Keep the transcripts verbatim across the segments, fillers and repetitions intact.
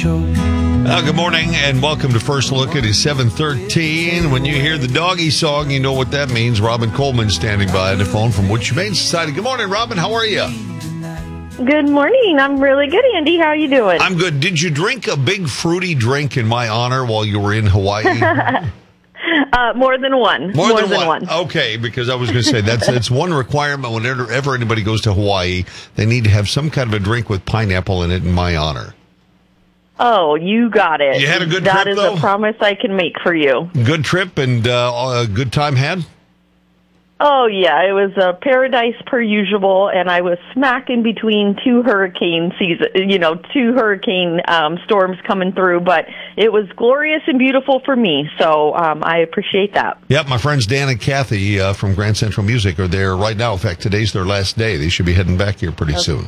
show. Uh, good morning and welcome to First Look. It is seven thirteen. When you hear the doggy song, you know what that means. Robin Coleman standing by the phone from Wood Humane Society. Good morning, Robin. How are you? Good morning. I'm really good, Andy. How are you doing? I'm good. Did you drink a big fruity drink in my honor while you were in Hawaii? uh, more than one. More, more than, than, one. one. Okay, because I was going to say that's that's one requirement whenever ever anybody goes to Hawaii. They need to have some kind of a drink with pineapple in it in my honor. Oh, you got it. You had a good that trip, is though? a promise I can make for you. Good trip and uh, a good time had? Oh, yeah. It was a paradise per usual, and I was smack in between two hurricane season, you know, two hurricane um, storms coming through, but it was glorious and beautiful for me, so um, I appreciate that. Yep, my friends Dan and Kathy uh, from Grand Central Music are there right now. In fact, today's their last day. They should be heading back here pretty okay. soon.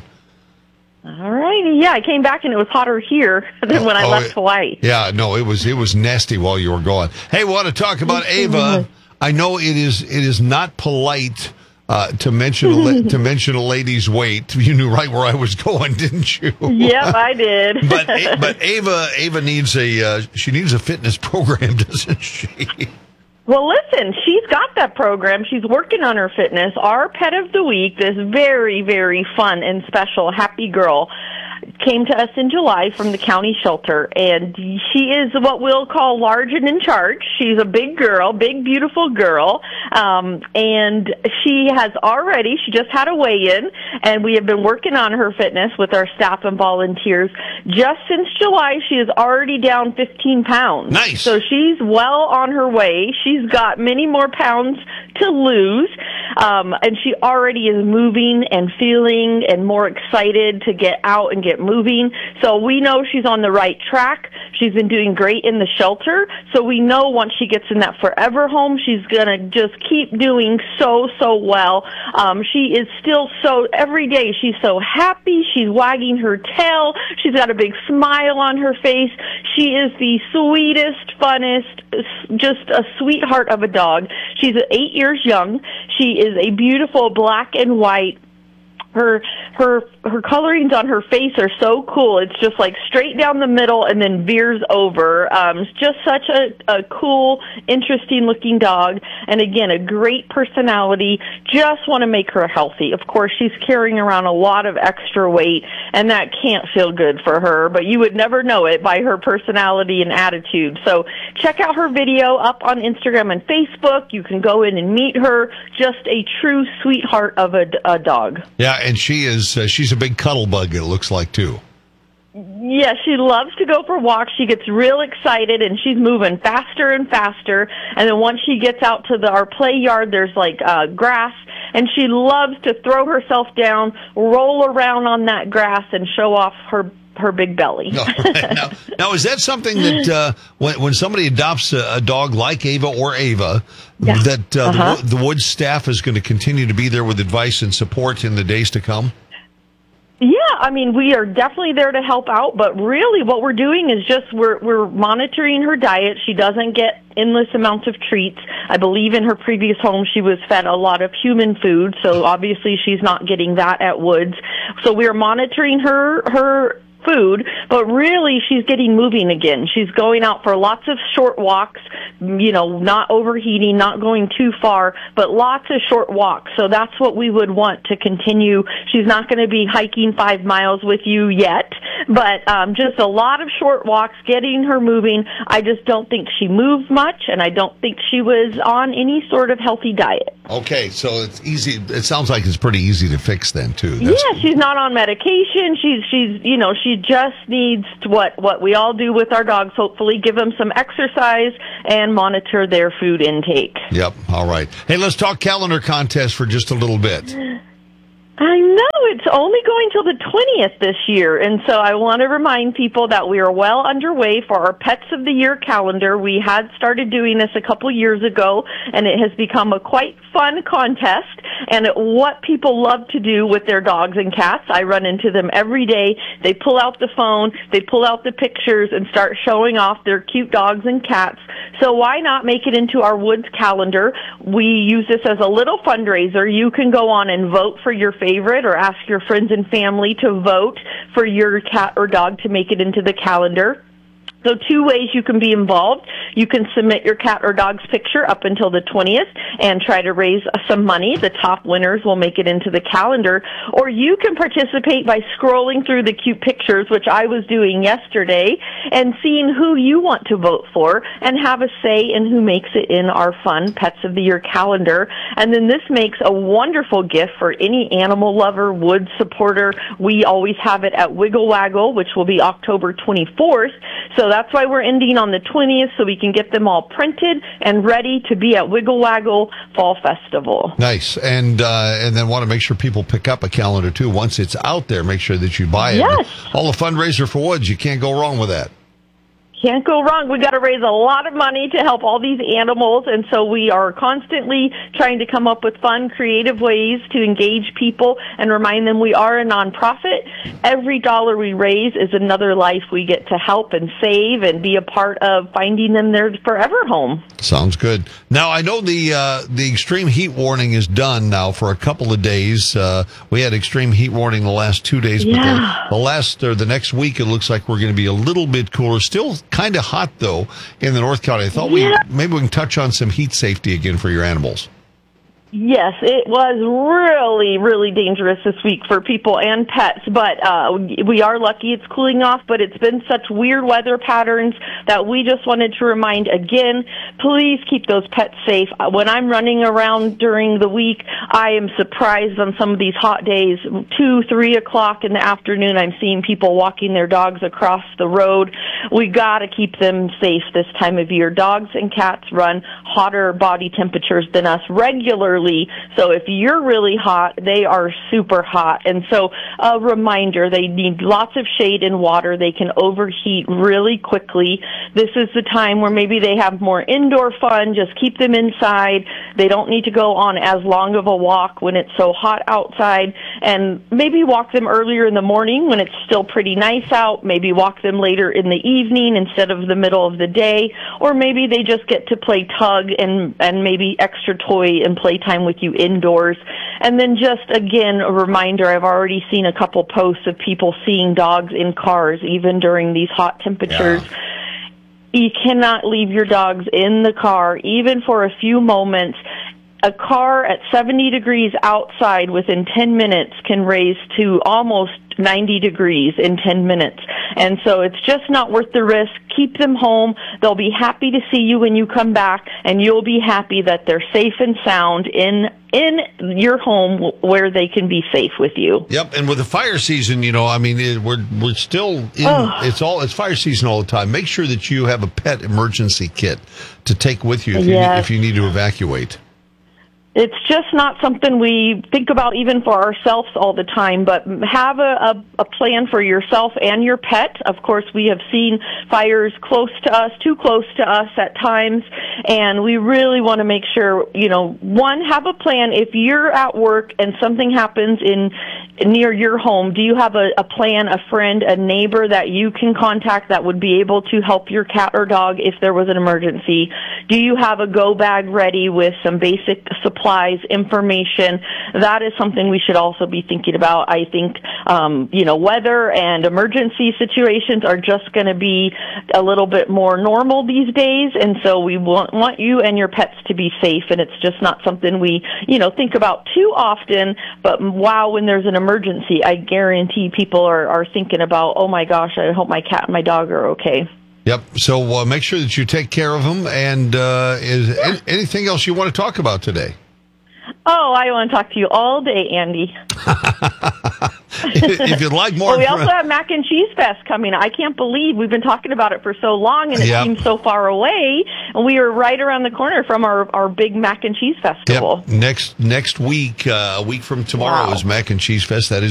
All right. Yeah, I came back and it was hotter here than when I oh, left Hawaii. Yeah, no, it was it was nasty while you were gone. Hey, we want to talk about Ava. I know it is it is not polite uh, to mention a la- to mention a lady's weight. You knew right where I was going, didn't you? Yep, I did. but but Ava Ava needs a uh, she needs a fitness program, doesn't she? Well, listen, she's got that program. She's working on her fitness. Our pet of the week, this very, very fun and special happy girl, came to us in July from the county shelter, and she is what we'll call large and in charge. She's a big girl, big, beautiful girl, um, and she has already, she just had a weigh-in, and we have been working on her fitness with our staff and volunteers. Just since July, she is already down fifteen pounds. Nice. So she's well on her way. She's got many more pounds to lose, um, and she already is moving and feeling and more excited to get out and get moving. So we know she's on the right track. She's been doing great in the shelter. So we know once she gets in that forever home, she's going to just keep doing so, so well. Um, she is still so, every day she's so happy. She's wagging her tail. She's got a big smile on her face. She is the sweetest, funnest, just a sweetheart of a dog. She's eight years young. She is a beautiful black and white. Her her her colorings on her face are so cool. It's just like straight down the middle and then veers over. Um, it's just such a, a cool, interesting looking dog. And again, a great personality. Just want to make her healthy. Of course, she's carrying around a lot of extra weight, and that can't feel good for her. But you would never know it by her personality and attitude. So check out her video up on Instagram and Facebook. You can go in and meet her. Just a true sweetheart of a, a dog. Yeah. And she is, uh, she's a big cuddle bug, it looks like, too. Yeah, she loves to go for walks. She gets real excited, and she's moving faster and faster. And then once she gets out to the, our play yard, there's, like, uh, grass, and she loves to throw herself down, roll around on that grass, and show off her her big belly. No, right. now, now, is that something that uh, when, when somebody adopts a, a dog like Ava or Ava, yeah. that uh, uh-huh. the, the Woods staff is going to continue to be there with advice and support in the days to come? Yeah, I mean, we are definitely there to help out, but really what we're doing is just we're we're monitoring her diet. She doesn't get endless amounts of treats. I believe in her previous home she was fed a lot of human food, so obviously she's not getting that at Woods. So we're monitoring her her food, but really she's getting moving again. She's going out for lots of short walks, you know, not overheating, not going too far, but lots of short walks. So that's what we would want to continue. She's not going to be hiking five miles with you yet, but um, just a lot of short walks, getting her moving. I just don't think she moved much, and I don't think she was on any sort of healthy diet. Okay, so it's easy. It sounds like it's pretty easy to fix then, too. That's yeah, she's not on medication. She's, she's, you know, she just needs what what we all do with our dogs, hopefully give them some exercise and monitor their food intake. Yep, all right. Hey, let's talk calendar contest for just a little bit. I know, it's only going till the twentieth this year, and so I want to remind people that we are well underway for our Pets of the Year calendar. We had started doing this a couple years ago, and it has become a quite fun contest, and what people love to do with their dogs and cats. I run into them every day. They pull out the phone, they pull out the pictures, and start showing off their cute dogs and cats. So why not make it into our Woods calendar? We use this as a little fundraiser. You can go on and vote for your favorite or ask ask your friends and family to vote for your cat or dog to make it into the calendar. So two ways you can be involved. You can submit your cat or dog's picture up until the twentieth and try to raise some money. The top winners will make it into the calendar. Or you can participate by scrolling through the cute pictures, which I was doing yesterday, and seeing who you want to vote for and have a say in who makes it in our fun Pets of the Year calendar. And then this makes a wonderful gift for any animal lover, wood supporter. We always have it at Wiggle Waggle, which will be October twenty-fourth. So that's why we're ending on the twentieth, so we can get them all printed and ready to be at Wiggle Waggle Fall Festival. Nice. And uh, and then want to make sure people pick up a calendar, too. Once it's out there, make sure that you buy it. Yes. All the fundraiser for Woods, you can't go wrong with that. Can't go wrong. We got to raise a lot of money to help all these animals, and so we are constantly trying to come up with fun, creative ways to engage people and remind them we are a nonprofit. Every dollar we raise is another life we get to help and save and be a part of finding them their forever home. Sounds good. Now, I know the uh, the extreme heat warning is done now for a couple of days. Uh, we had extreme heat warning the last two days, but Yeah. the, the last or the next week, it looks like we're going to be a little bit cooler. Still kind of hot, though, in the North County. I thought Yeah. we maybe we can touch on some heat safety again for your animals. Yes, it was really, really dangerous this week for people and pets, but uh, we are lucky it's cooling off, but it's been such weird weather patterns that we just wanted to remind again, please keep those pets safe. When I'm running around during the week, I am surprised on some of these hot days, two, three o'clock in the afternoon, I'm seeing people walking their dogs across the road. We got to keep them safe this time of year. Dogs and cats run hotter body temperatures than us regularly. So if you're really hot, they are super hot. And so a reminder, they need lots of shade and water. They can overheat really quickly. This is the time where maybe they have more indoor fun. Just keep them inside. They don't need to go on as long of a walk when it's so hot outside. And maybe walk them earlier in the morning when it's still pretty nice out. Maybe walk them later in the evening instead of the middle of the day. Or maybe they just get to play tug and, and maybe extra toy and playtime with you indoors. And then just, again, a reminder, I've already seen a couple posts of people seeing dogs in cars, even during these hot temperatures. Yeah. You cannot leave your dogs in the car, even for a few moments. A car at seventy degrees outside within ten minutes can raise to almost ninety degrees in ten minutes. And so it's just not worth the risk. Keep them home. They'll be happy to see you when you come back, and you'll be happy that they're safe and sound in in your home where they can be safe with you. Yep, and with the fire season, you know, I mean, it, we're we're still in. Oh. It's all it's fire season all the time. Make sure that you have a pet emergency kit to take with you if, yes. you, need, if you need to evacuate. It's just not something we think about even for ourselves all the time, but have a, a, a plan for yourself and your pet. Of course, we have seen fires close to us, too close to us at times, and we really want to make sure, you know, one, have a plan. If you're at work and something happens in near your home, do you have a, a plan, a friend, a neighbor that you can contact that would be able to help your cat or dog if there was an emergency? Do you have a go bag ready with some basic supplies, information? That is something we should also be thinking about. I think, um, you know, weather and emergency situations are just going to be a little bit more normal these days, and so we want, want you and your pets to be safe, and it's just not something we, you know, think about too often, but wow, when there's an emergency, I guarantee people are, are thinking about, oh my gosh, I hope my cat and my dog are okay. Yep. So uh, make sure that you take care of them. And uh, is yeah. any, anything else you want to talk about today? Oh, I want to talk to you all day, Andy. If you'd like more. Well, we also have Mac and Cheese Fest coming. I can't believe we've been talking about it for so long, and it yep. seems so far away. And we are right around the corner from our, our big Mac and Cheese Festival. Yep. Next next week, uh, a week from tomorrow, wow. is Mac and Cheese Fest. That is